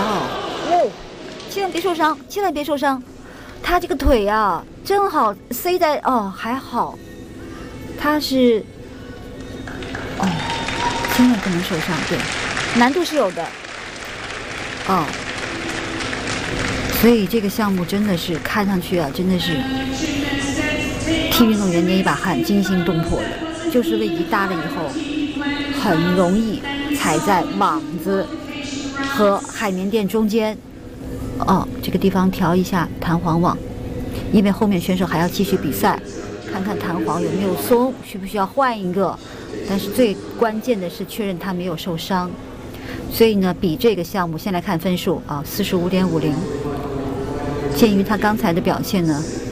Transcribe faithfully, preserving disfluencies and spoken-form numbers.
哦，哦，千万别受伤，千万别受伤。他这个腿啊，真好塞在哦，还好，他是哦，千万不能受伤，对，难度是有的。哦，所以这个项目真的是看上去啊，真的是替运动员捏一把汗，惊心动魄的，就是位移大了以后，很容易踩在网子和海绵垫中间。哦，这个地方调一下弹簧网，因为后面选手还要继续比赛，看看弹簧有没有松，需不需要换一个。但是最关键的是确认他没有受伤。所以呢，比这个项目先来看分数啊，四十五点五零。鉴于他刚才的表现呢，